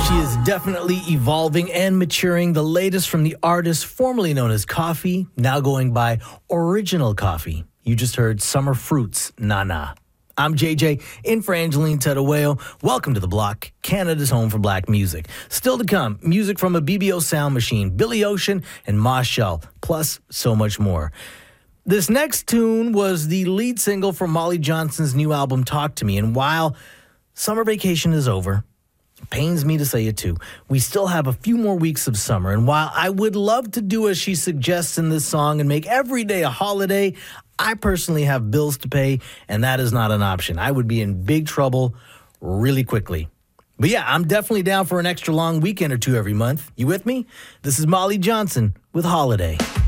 She is definitely evolving and maturing. The latest from the artist formerly known as Coffee, now going by Original Coffee. You just heard Summer Fruits, Nana. I'm JJ, in for Angeline Terueo. Welcome to The Block, Canada's home for black music. Still to come, music from a BBO Sound Machine, Billy Ocean, and Moss Shell, plus so much more. This next tune was the lead single from Molly Johnson's new album, Talk to Me. And while summer vacation is over, it pains me to say it too, we still have a few more weeks of summer. And while I would love to do as she suggests in this song and make every day a holiday, I personally have bills to pay, and that is not an option. I would be in big trouble really quickly. But yeah, I'm definitely down for an extra long weekend or two every month. You with me? This is Molly Johnson with Holiday.